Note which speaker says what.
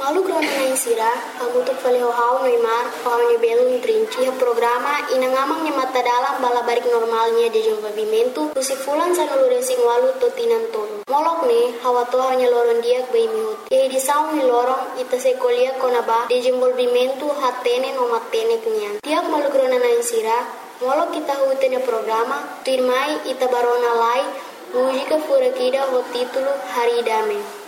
Speaker 1: Malu krona na insira, agutuk fale hau Neymar, hau belo trinci, programa inangamang nya mata dalam balabarik normalnya de desenvolvimento, usifulan sa nuluresing walu totinan tolo. Molok ne, hawa toha nya loron diak bai mihut. E di saung ni lorong, ita se kolia konaba, desenvolvimento hatene no matene kenyan. Tiak malu krona na insira, molok kita hutene programa, tuirmai ita barona lai, música furakida ho título Haridame.